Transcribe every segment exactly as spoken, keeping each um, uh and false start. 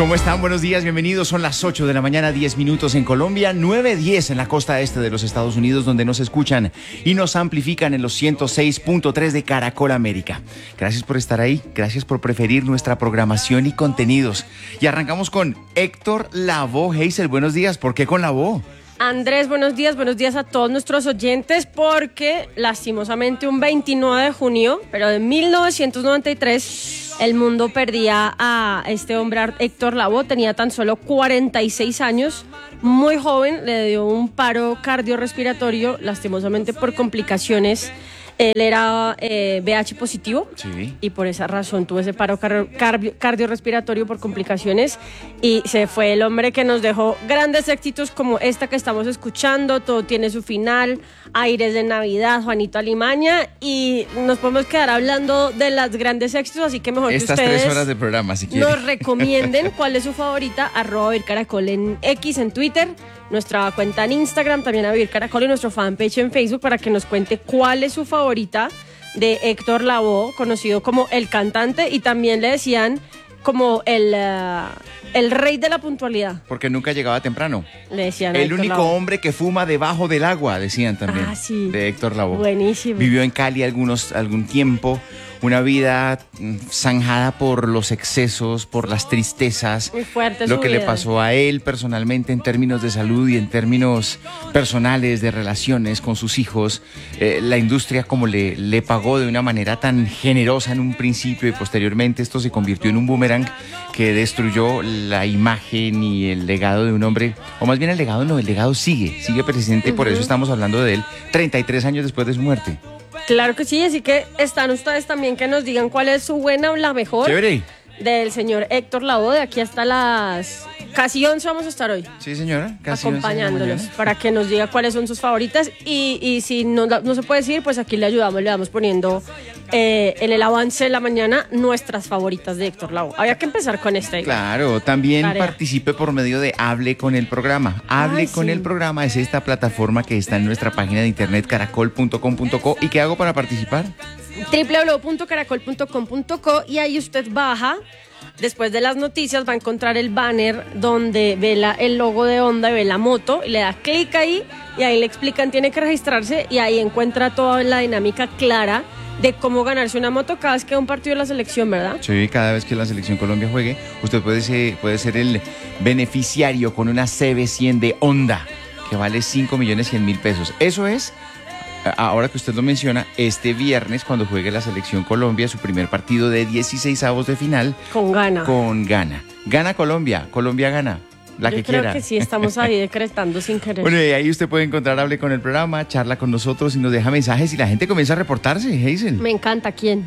¿Cómo están? Buenos días, bienvenidos. Son las ocho de la mañana, diez minutos en Colombia, nueve diez en la costa este de los Estados Unidos, donde nos escuchan y nos amplifican en los ciento seis punto tres de Caracol América. Gracias por estar ahí, gracias por preferir nuestra programación y contenidos. Y arrancamos con Héctor Lavoe. Hazel, buenos días. ¿Por qué con Lavoe? Andrés, buenos días, buenos días a todos nuestros oyentes, porque lastimosamente un veintinueve de junio, pero de mil novecientos noventa y tres, el mundo perdía a este hombre, Héctor Lavoe. Tenía tan solo cuarenta y seis años, muy joven, le dio un paro cardiorrespiratorio, lastimosamente por complicaciones. Él era eh, V I H positivo, sí, y por esa razón tuvo ese paro car- car- cardiorrespiratorio por complicaciones, y se fue el hombre que nos dejó grandes éxitos como esta que estamos escuchando, Todo tiene su final, Aires de Navidad, Juanito Alimaña, y nos podemos quedar hablando de los grandes éxitos, así que mejor Estas que ustedes tres horas de programa, si quieren, nos recomienden cuál es su favorita. Arroba Vivir Caracol en X, en Twitter, nuestra cuenta en Instagram, también a Vivir Caracol, y nuestro fanpage en Facebook, para que nos cuente cuál es su favorita de Héctor Lavoe, conocido como el cantante, y también le decían como el, uh, el rey de la puntualidad. Porque nunca llegaba temprano. Le decían El Héctor único Lavoe. hombre que fuma debajo del agua, decían también. Ah, sí. De Héctor Lavoe. Buenísimo. Vivió en Cali algunos, algún tiempo. Una vida zanjada por los excesos, por las tristezas. Muy fuerte Lo su que vida. le pasó a él personalmente en términos de salud y en términos personales, de relaciones con sus hijos. Eh, la industria como le, le pagó de una manera tan generosa en un principio, y posteriormente esto se convirtió en un boomerang que destruyó la imagen y el legado de un hombre. O más bien el legado no, el legado sigue, sigue presente, y por Uh-huh. eso estamos hablando de él treinta y tres años después de su muerte. Claro que sí, así que están ustedes también que nos digan cuál es su buena o la mejor. Chévere. Del señor Héctor Lavoe. De aquí hasta las casi once vamos a estar hoy. Sí, señora. Casi acompañándolos para que nos diga cuáles son sus favoritas, y, y si no, no se puede decir, pues aquí le ayudamos, le vamos poniendo eh, en el avance de la mañana nuestras favoritas de Héctor Lavoe. Había que empezar con esta idea. Claro, también Tarea. participe por medio de Hable con el Programa. Hable Ay, con sí. el Programa es esta plataforma que está en nuestra página de internet caracol punto com punto co. ¿Y qué hago para participar? doble u doble u doble u punto caracol punto com punto co, y ahí usted baja. Después de las noticias va a encontrar el banner donde ve la, el logo de Honda y ve la moto, y le da clic ahí, y ahí le explican, tiene que registrarse, y ahí encuentra toda la dinámica clara de cómo ganarse una moto cada vez que hay un partido de la selección, ¿verdad? Sí, cada vez que la Selección Colombia juegue, usted puede ser, puede ser el beneficiario con una C B cien de Honda, que vale cinco millones cien mil pesos. Eso es, ahora que usted lo menciona, este viernes cuando juegue la Selección Colombia su primer partido de dieciseisavos de final. Con Ghana. Con Ghana. Gana Colombia, Colombia gana, la Yo que creo quiera. que sí, estamos ahí decretando sin querer. Bueno, y ahí usted puede encontrar Hable con el Programa, charla con nosotros y nos deja mensajes, y la gente comienza a reportarse, Hazel. Me encanta. ¿Quién?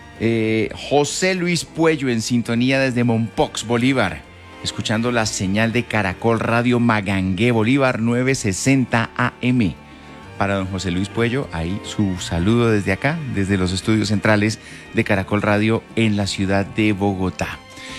Eh, José Luis Puello en sintonía desde Mompox, Bolívar, escuchando la señal de Caracol Radio Magangué, Bolívar, novecientos sesenta A M. Para don José Luis Puello, ahí su saludo desde acá, desde los estudios centrales de Caracol Radio en la ciudad de Bogotá.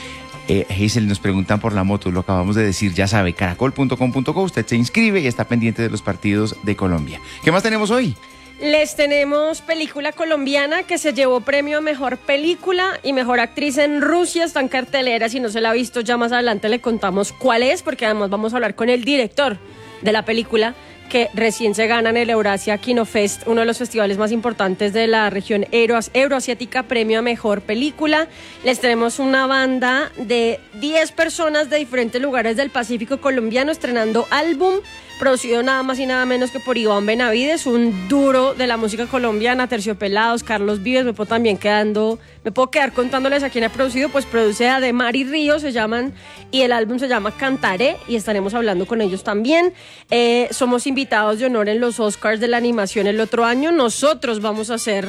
Eh, Hazel, nos preguntan por la moto, lo acabamos de decir, ya sabe, caracol punto com punto co, usted se inscribe y está pendiente de los partidos de Colombia. ¿Qué más tenemos hoy? Les tenemos película colombiana que se llevó premio a Mejor Película y Mejor Actriz en Rusia. Está en cartelera, si no se la ha visto, ya más adelante le contamos cuál es, porque además vamos a hablar con el director de la película, que recién se gana en el Eurasia Kino Fest, uno de los festivales más importantes de la región euro- euroasiática, premio a Mejor Película. Les tenemos una banda de diez personas de diferentes lugares del Pacífico colombiano estrenando álbum, producido nada más y nada menos que por Iván Benavides, un duro de la música colombiana, Terciopelados, Carlos Vives. Me puedo también quedando, me puedo quedar contándoles a quién ha producido, pues produce a De Mar y Río, se llaman, y el álbum se llama Cantaré, y estaremos hablando con ellos también. Eh, somos invitados de honor en los Oscars de la animación el otro año. Nosotros vamos a ser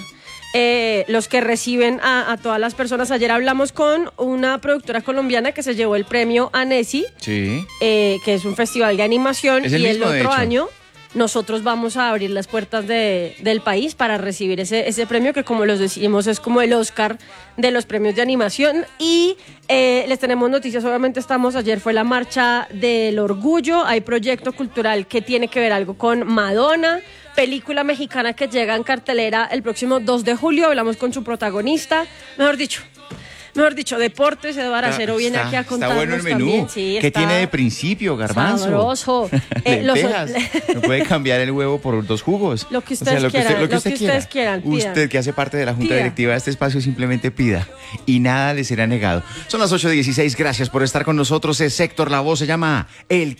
eh, los que reciben a, a todas las personas. Ayer hablamos con una productora colombiana que se llevó el premio Annecy, Sí. eh, que es un festival de animación, Es el y mismo, el de otro hecho. año nosotros vamos a abrir las puertas de, del país para recibir ese, ese premio que, como los decimos, es como el Oscar de los premios de animación. Y eh, les tenemos noticias. Obviamente estamos, ayer fue la marcha del orgullo, hay proyecto cultural que tiene que ver algo con Madonna, película mexicana que llega en cartelera el próximo dos de julio, hablamos con su protagonista, mejor dicho, Mejor dicho, deportes, Eduardo Acero viene está, aquí a contarnos está bueno el menú. también. Sí, ¿Qué está tiene de principio, garbanzo? Sabroso. Eh, los- Lentejas. Me puede cambiar el huevo por dos jugos. Lo que ustedes lo que quieran, usted, lo que lo usted que quiera. ustedes quieran, pidan. Usted que hace parte de la junta Pida. directiva de este espacio simplemente pida y nada le será negado. Son las ocho dieciséis. Gracias por estar con nosotros. Es Héctor Lavoe, se llama El